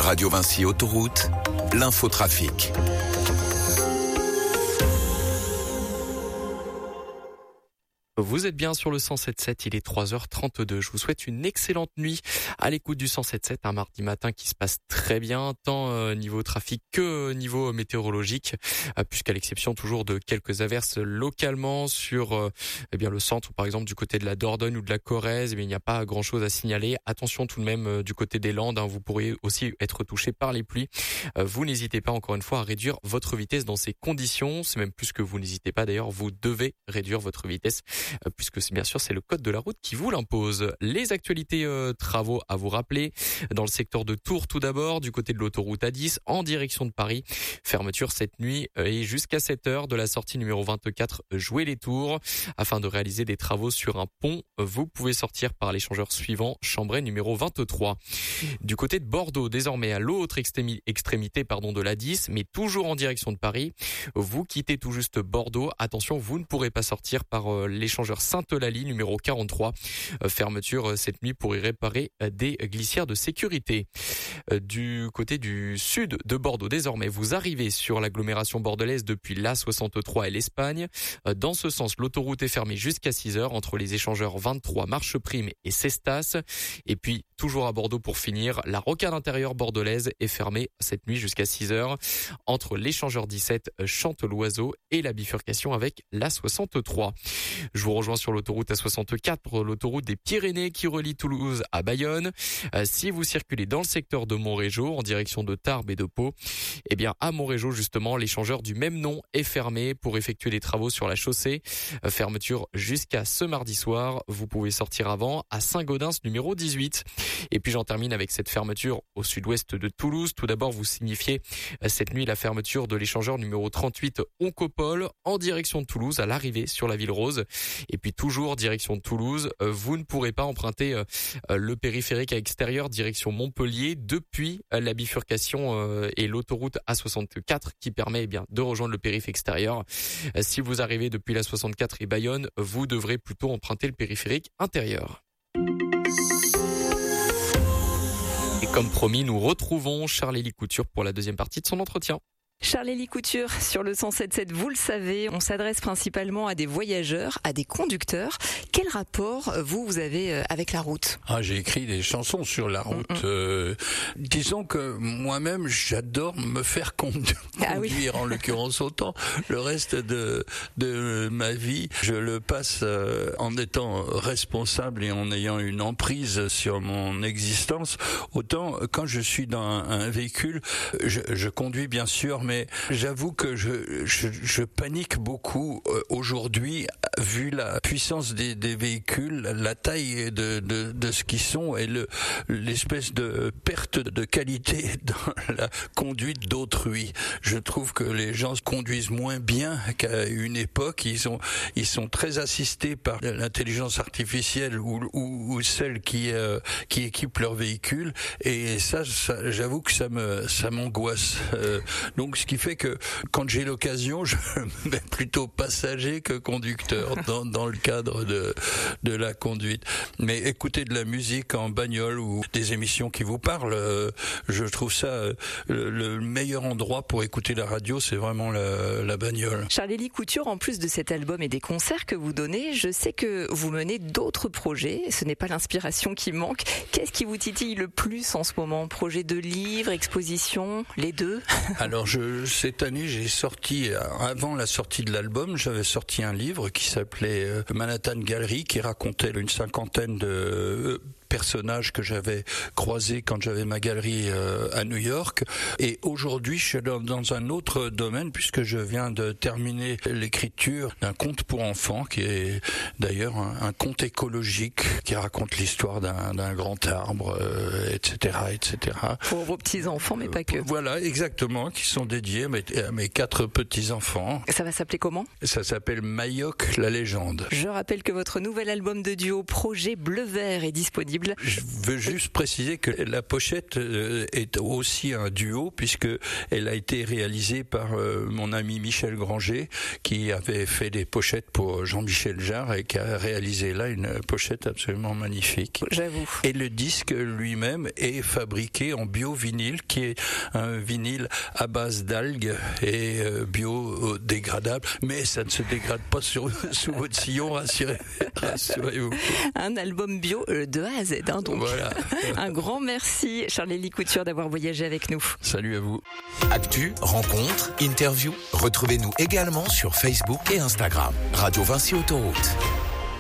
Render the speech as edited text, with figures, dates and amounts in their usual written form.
Radio Vinci Autoroute, l'infotrafic. Vous êtes bien sur le 107.7, il est 3h32. Je vous souhaite une excellente nuit à l'écoute du 107.7, un mardi matin qui se passe très bien, tant niveau trafic que niveau météorologique, puisqu'à l'exception toujours de quelques averses localement sur le centre, par exemple du côté de la Dordogne ou de la Corrèze, il n'y a pas grand-chose à signaler. Attention tout de même du côté des Landes, vous pourriez aussi être touché par les pluies. Vous n'hésitez pas encore une fois à réduire votre vitesse dans ces conditions. C'est même plus que vous n'hésitez pas d'ailleurs, vous devez réduire votre vitesse. Puisque bien sûr c'est le code de la route qui vous l'impose. Les actualités travaux à vous rappeler dans le secteur de Tours tout d'abord, du côté de l'autoroute A10 en direction de Paris. Fermeture cette nuit et jusqu'à 7h de la sortie numéro 24 Jouer-les-Tours. Afin de réaliser des travaux sur un pont, vous pouvez sortir par l'échangeur suivant, Chambray numéro 23. Du côté de Bordeaux, désormais à l'autre extrémité de l'A10, mais toujours en direction de Paris. Vous quittez tout juste Bordeaux. Attention, vous ne pourrez pas sortir par l'échangeur Sainte-Eulalie numéro 43. Fermeture cette nuit pour y réparer des glissières de sécurité. Du côté du sud de Bordeaux, désormais, vous arrivez sur l'agglomération bordelaise depuis l'A63 et l'Espagne. Dans ce sens, l'autoroute est fermée jusqu'à 6h entre les échangeurs 23, Marcheprime et Cestas. Et puis, toujours à Bordeaux pour finir, la rocade intérieure bordelaise est fermée cette nuit jusqu'à 6h entre l'échangeur 17, Chanteloiseau et la bifurcation avec l'A63. Je vous rejoins sur l'autoroute A64, l'autoroute des Pyrénées qui relie Toulouse à Bayonne. Si vous circulez dans le secteur de Montrégeau en direction de Tarbes et de Pau, à Montrégeau justement, l'échangeur du même nom est fermé pour effectuer des travaux sur la chaussée. Fermeture jusqu'à ce mardi soir. Vous pouvez sortir avant à Saint-Gaudens numéro 18. Et puis j'en termine avec cette fermeture au sud-ouest de Toulouse. Tout d'abord, vous signifiez cette nuit la fermeture de l'échangeur numéro 38 Oncopole en direction de Toulouse à l'arrivée sur la Ville Rose. Et puis toujours direction de Toulouse, vous ne pourrez pas emprunter le périphérique à extérieur direction Montpellier depuis la bifurcation et l'autoroute A64 qui permet de rejoindre le périph' extérieur. Si vous arrivez depuis la 64 et Bayonne, vous devrez plutôt emprunter le périphérique intérieur. Et comme promis, nous retrouvons Charlélie Couture pour la deuxième partie de son entretien. Charlélie Couture, sur le 107.7, vous le savez, on s'adresse principalement à des voyageurs, à des conducteurs. Quel rapport, vous avez avec la route ? J'ai écrit des chansons sur la route. Disons que moi-même, j'adore me faire conduire, en l'occurrence autant. Le reste de ma vie, je le passe en étant responsable et en ayant une emprise sur mon existence. Autant, quand je suis dans un véhicule, je conduis bien sûr, mais j'avoue que je panique beaucoup aujourd'hui, vu la puissance des véhicules, la taille de ce qu'ils sont et l'espèce de perte de qualité dans la conduite d'autrui. Je trouve que les gens conduisent moins bien qu'à une époque. Ils sont très assistés par l'intelligence artificielle ou celle qui équipe leur véhicule, et ça j'avoue que ça m'angoisse. Donc ce qui fait que quand j'ai l'occasion, je me mets plutôt passager que conducteur dans le cadre de la conduite. Mais écouter de la musique en bagnole ou des émissions qui vous parlent, je trouve ça le meilleur endroit pour écouter la radio, c'est vraiment la bagnole. Charlélie Couture, en plus de cet album et des concerts que vous donnez, je sais que vous menez d'autres projets. Ce n'est pas l'inspiration qui manque. Qu'est-ce qui vous titille le plus en ce moment ? Projet de livre, exposition, les deux ? Alors cette année, j'ai sorti, avant la sortie de l'album, j'avais sorti un livre qui s'appelait Manhattan Gallery, qui racontait une cinquantaine de personnages que j'avais croisés quand j'avais ma galerie à New York. Et aujourd'hui, je suis dans un autre domaine, puisque je viens de terminer l'écriture d'un conte pour enfants, qui est d'ailleurs un conte écologique, qui raconte l'histoire d'un grand arbre, etc., etc. Pour vos petits-enfants, mais pas que. Voilà, exactement, qui sont dédiés à mes 4 petits-enfants. Ça va s'appeler comment ? Ça s'appelle Mayoc, la légende. Je rappelle que votre nouvel album de duo, Projet Bleu Vert, est disponible disponible. Je veux juste préciser que la pochette est aussi un duo puisque elle a été réalisée par mon ami Michel Granger qui avait fait des pochettes pour Jean-Michel Jarre et qui a réalisé là une pochette absolument magnifique. J'avoue. Et le disque lui-même est fabriqué en bio-vinyle qui est un vinyle à base d'algues et biodégradable, mais ça ne se dégrade pas sous votre sillon, rassurez-vous. Un album bio de A à Z, hein, donc. Voilà. Un grand merci, Charles-Élie Couture, d'avoir voyagé avec nous. Salut à vous. Actu, rencontres, interviews, retrouvez-nous également sur Facebook et Instagram. Radio Vinci Autoroute.